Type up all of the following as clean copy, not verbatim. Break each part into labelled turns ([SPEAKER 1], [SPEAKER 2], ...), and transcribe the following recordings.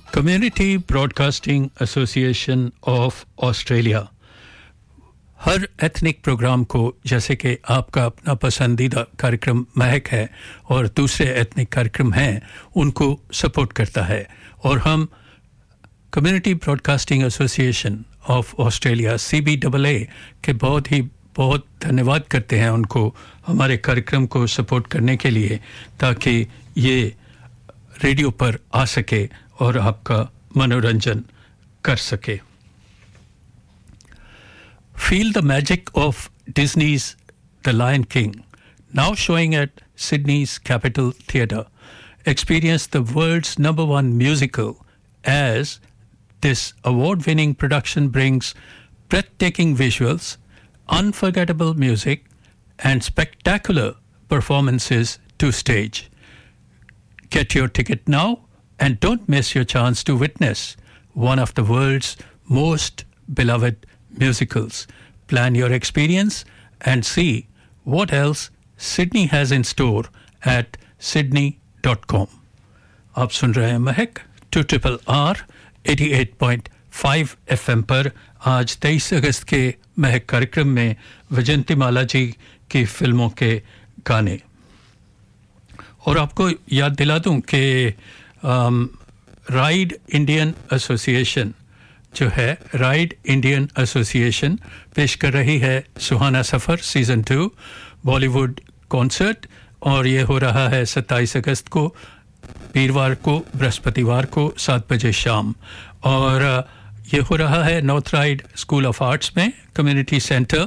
[SPEAKER 1] Community broadcasting association of Australia her ethnic programme को, जैसे कि आपका अपना पसंदीदा कार्यक्रम महक है और दूसरे एथनिक कार्यक्रम हैं, उनको सपोर्ट करता है। और हम community broadcasting association of Australia CBAA के बहुत धन्यवाद करते हैं उनको हमारे कार्यक्रम को सपोर्ट करने के लिए, ताकि ये रेडियो पर आ सके और आपका मनोरंजन कर सके। Feel the magic of Disney's The Lion King, now showing at Sydney's Capitol Theatre. Experience the world's #1 musical as this award-winning production brings breathtaking visuals, unforgettable music, and spectacular performances to stage. Get your ticket now and don't miss your chance to witness one of the world's most beloved musicals. Plan your experience and see what else Sydney has in store at sydney.com. आप सुन रहे हैं महक 2RRR 88.5 FM पर। आज 23 अगस्त के महक कार्यक्रम में वैजयंतीमाला जी की फिल्मों के गाने। और आपको याद दिला दूं कि राइड इंडियन एसोसिएशन जो है, राइड इंडियन एसोसिएशन पेश कर रही है सुहाना सफ़र सीज़न 2 बॉलीवुड कॉन्सर्ट, और ये हो रहा है 27 अगस्त को, वीरवार को, बृहस्पतिवार को 7 बजे शाम। और ये हो रहा है north ride school of arts में, community centre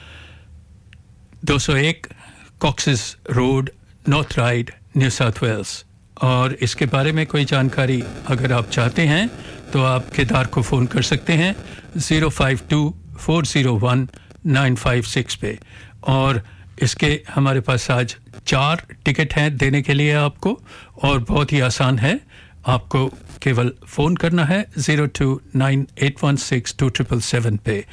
[SPEAKER 1] 201 कॉक्सेस road, north ride, new south Wales. और इसके बारे में कोई जानकारी अगर आप चाहते हैं तो आप केदार को फ़ोन कर सकते हैं 052-401-956 पे। और इसके हमारे पास आज 4 टिकट हैं देने के लिए आपको, और बहुत ही आसान है। आपको केवल फ़ोन करना है 0298162777 पे,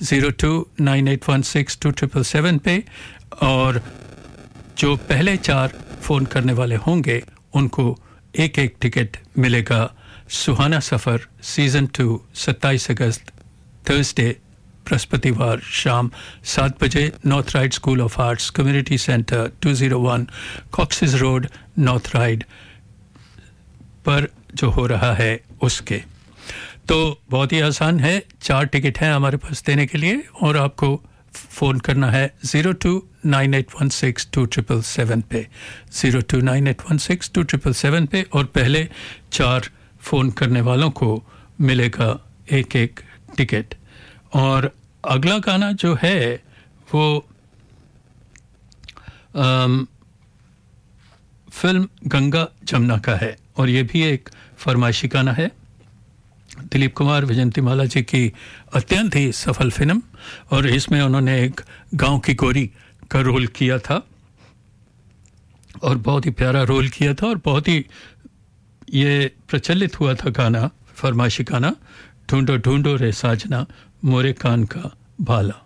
[SPEAKER 1] 0298162777 पे। और जो पहले 4 फ़ोन करने वाले होंगे उनको एक टिकट मिलेगा सुहाना सफ़र सीज़न 2 27 अगस्त थर्सडे बृहस्पतिवार शाम 7 बजे, north ride school of arts, community centre 201 कॉक्सेस road, north ride पर जो हो रहा है उसके। तो बहुत ही आसान है, 4 टिकट हैं हमारे पास देने के लिए, और आपको फ़ोन करना है 0298162777 पे, 0298162777 पे। और पहले 4 फ़ोन करने वालों को मिलेगा एक टिकट। और अगला गाना जो है वो फिल्म गंगा जमुना का है, और ये भी एक फरमाइशी गाना है। दिलीप कुमार वैजयंतीमाला जी की अत्यंत ही सफल फिल्म, और इसमें उन्होंने एक गांव की गोरी का रोल किया था, और बहुत ही प्यारा रोल किया था, और बहुत ही ये प्रचलित हुआ था गाना, फरमाइशी गाना, ढूंढो ढूंढो रे साजना मोरे कान का भाला।